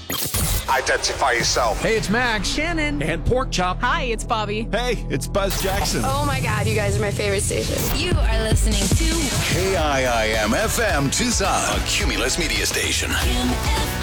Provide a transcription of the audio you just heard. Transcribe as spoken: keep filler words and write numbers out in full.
Identify yourself. Hey, it's Max. Shannon. And Pork Chop. Hi, it's Bobby. Hey, it's Buzz Jackson. Oh my God, you guys are my favorite station. You are listening to K I I M F M Tucson, a Cumulus media station. Kim F M.